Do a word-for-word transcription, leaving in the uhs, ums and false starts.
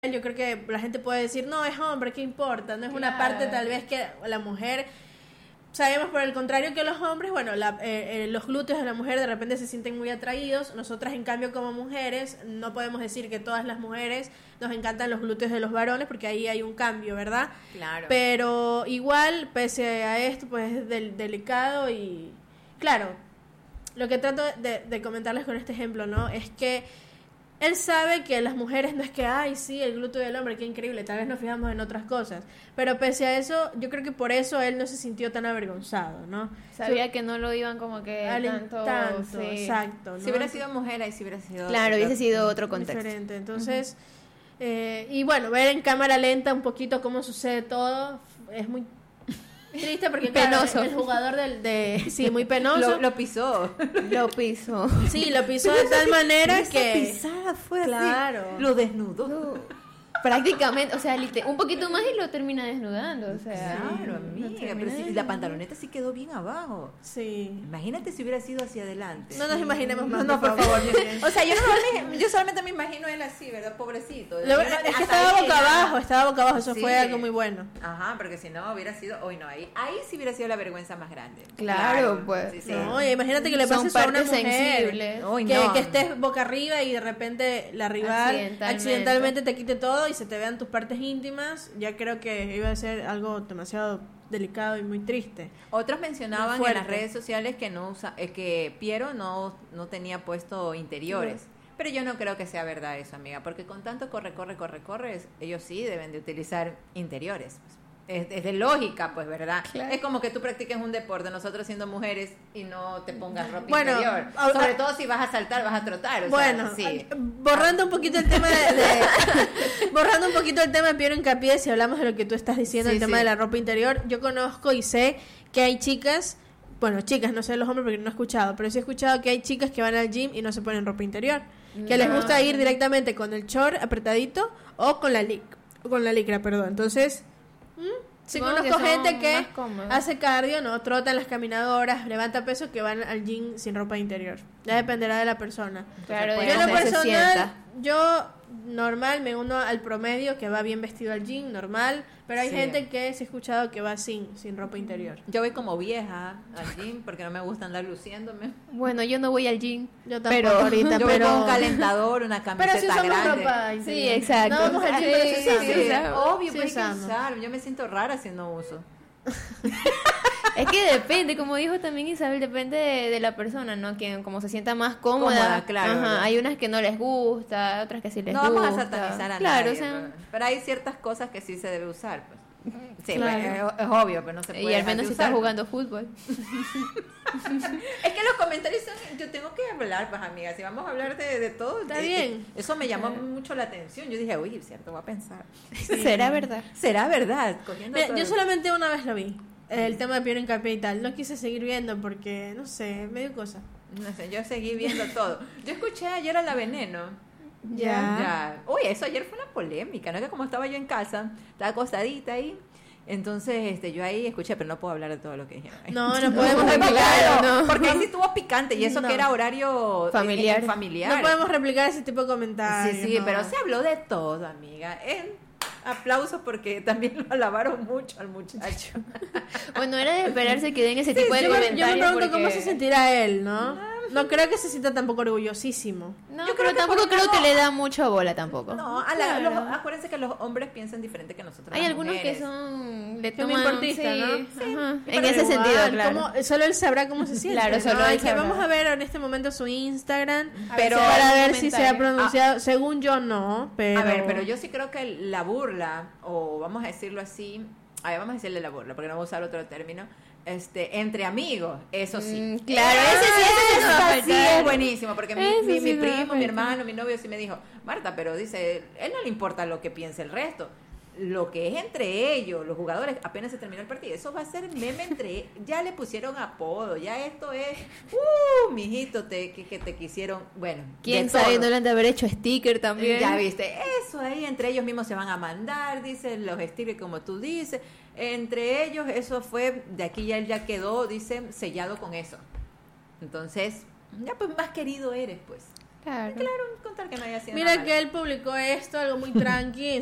yo creo que la gente puede decir, no, es hombre, ¿qué importa? No es Claro. una parte tal vez que la mujer... Sabemos por el contrario que los hombres, bueno, la, eh, eh, los glúteos de la mujer de repente se sienten muy atraídos. Nosotras, en cambio, como mujeres, no podemos decir que todas las mujeres nos encantan los glúteos de los varones, porque ahí hay un cambio, ¿verdad? Claro. Pero igual, pese a esto, pues es del, delicado y... Claro, lo que trato de, de comentarles con este ejemplo, ¿no? Es que él sabe que las mujeres no es que, ay, sí, el glúteo del hombre, qué increíble, tal vez nos fijamos en otras cosas. Pero pese a eso, yo creo que por eso él no se sintió tan avergonzado, ¿no? Sabía Su- que no lo iban como que al- tanto... tanto, sí. exacto, ¿no? Si hubiera sido mujer, ahí sí hubiera sido... Claro, hubiese sido otro contexto. diferente. Entonces, eh, y bueno, ver en cámara lenta un poquito cómo sucede todo es muy triste porque claro, Penoso. el jugador del, de... Sí, muy penoso. Lo, lo pisó. Lo piso. Sí, lo pisó de tal manera Esa que... pisada fue Claro. así. Lo desnudó. No, prácticamente, o sea, lite- un poquito más y lo termina desnudando, o sea. Claro, lo amiga, termina pero si la desnudando. pantaloneta sí quedó bien abajo. Sí. Imagínate si hubiera sido hacia adelante. No nos imaginemos más, No, por favor. Miren. O sea, yo, no, yo solamente me imagino él así, ¿verdad? Pobrecito. Lo- Yo- es que hasta estaba ahí boca ya- abajo, estaba boca abajo, eso Sí. fue algo muy bueno. Ajá, porque si no hubiera sido, hoy no, ahí, ahí sí hubiera sido la vergüenza más grande. Claro, pues. Sí, sí. No, y imagínate que le Son pase eso a una partes mujer, sensibles. Uy, que, no. que estés boca arriba y de repente la rival Accidentalmente. accidentalmente te quite todo y se te vean tus partes íntimas, ya creo que iba a ser algo demasiado delicado y muy triste. Otros mencionaban Muy en las fuerte. redes sociales que no usa, eh, que Piero no, no tenía puesto interiores. Pero yo no creo que sea verdad eso, amiga, porque con tanto corre, corre, corre, corre, ellos sí deben de utilizar interiores. Es, es de lógica, pues, ¿verdad? Claro. Es como que tú practiques un deporte, nosotros siendo mujeres, y no te pongas ropa Bueno, interior. a- Sobre a- todo si vas a saltar, vas a trotar. O Bueno, sea, sí. a- borrando un poquito el tema de, de- borrando un poquito el tema de Piero Hincapié, si hablamos de lo que tú estás diciendo, Sí, el tema sí. de la ropa interior, yo conozco y sé que hay chicas, bueno, chicas, no sé los hombres porque no he escuchado, pero sí he escuchado que hay chicas que van al gym y no se ponen ropa interior, que les gusta ir directamente con el short apretadito o con la lic, con la licra, perdón. Entonces, ¿mm? sí Supongo que conozco son gente que más cómodos. hace cardio, no trota en las caminadoras, levanta peso, que van al gym sin ropa interior. Ya dependerá de la persona. Claro, Entonces, Yo en lo digamos, se personal, sienta. yo normal me uno al promedio que va bien vestido al gym, normal, pero hay Sí. gente que se ha escuchado que va sin sin ropa interior. Yo voy como vieja al gym porque no me gusta andar luciéndome. Bueno, yo no voy al gym. Yo tampoco Pero- ahorita, Yo voy pero con un calentador, una pero camiseta si usamos grande. ropa Sí, interior. exacto. No vamos al gym, pero sí Sí, usamos. sí, Sí, usamos. obvio, Sí pero hay que usamos. usar. Yo me siento rara si no uso. Es que depende, como dijo también Isabel, depende de, de la persona, ¿no? Quien como se sienta más cómoda. Cómoda, claro, Ajá, ¿verdad? hay unas que no les gusta, otras que sí les No gusta. vamos a satanizar a claro, nadie, o sea, pero, pero hay ciertas cosas que sí se debe usar, pues. Sí, Claro. pues, es, es obvio, pero no se puede y al dejar menos de si usar. estás jugando fútbol. Es que los comentarios son, yo tengo que hablar, pues amiga, si vamos a hablar de, de todo. Está eh, bien. eh, Eso me llamó mucho la atención. Yo dije, uy, cierto, voy a pensar. ¿Será verdad? ¿Será verdad? Cogiendo Mira, todo yo el- solamente una vez lo vi, el tema de Piero Hincapié y tal. No quise seguir viendo porque, no sé, medio cosa. No sé, yo seguí viendo todo. Yo escuché ayer a La Veneno. Ya. Ya. Uy, eso ayer fue una polémica, ¿no? Que como estaba yo en casa, estaba acostadita ahí. Entonces, este, yo ahí escuché, pero no puedo hablar de todo lo que dijeron. ahí. No, no podemos No, replicar, claro, no. porque ahí sí estuvo picante y eso No. que era horario eh, Familiar. eh, familiar. No podemos replicar ese tipo de comentarios. Sí, sí, no. pero se habló de todo, amiga. En aplausos porque también lo alabaron mucho al muchacho. Bueno, era de esperarse que den ese tipo de Yo me, yo me comentarios. pregunto porque- cómo se sentirá él, ¿no? No creo que se sienta tampoco orgullosísimo. No, Yo creo pero que tampoco por un creo lado- que le da mucha bola tampoco. No, a la- Claro. los- acuérdense que los hombres piensan diferente que nosotros. Hay las algunos mujeres. que son le Que muy toman importista, sí, ¿no? ajá, Pero en ese igual, sentido, claro. ¿cómo- solo él sabrá cómo se siente. Claro, ¿no? solo él Y que sabrá. vamos a ver en este momento su Instagram, A ver pero si para hay ver si se ha comentarios. pronunciado. Según yo, no, pero. A ver, pero yo sí creo que la burla, o vamos a decirlo así, a ver, vamos a decirle la burla, porque no voy a usar otro término, este, entre amigos, eso sí. Mm, claro, ese sí, ese sí no va a Esa sí faltar. es buenísimo, porque mi, Ese mi, sí mi no va a primo, mi faltar. hermano, mi novio sí me dijo, Marta, pero dice, él no le importa lo que piense el resto. Lo que es entre ellos, los jugadores, apenas se terminó el partido, eso va a ser meme entre ya le pusieron apodo, ya esto es, uh, mijito, te, que, que te quisieron, bueno, ¿Quién de sabe? todo. No le han de haber hecho sticker también. Ya viste, eso ahí entre ellos mismos se van a mandar, dice, los stickers como tú dices, entre ellos eso fue, de aquí ya él ya quedó, dice, sellado con eso. Entonces, ya pues más querido eres, pues. Claro. Claro, contar que no haya sido Mira nada que él publicó esto, algo muy tranqui,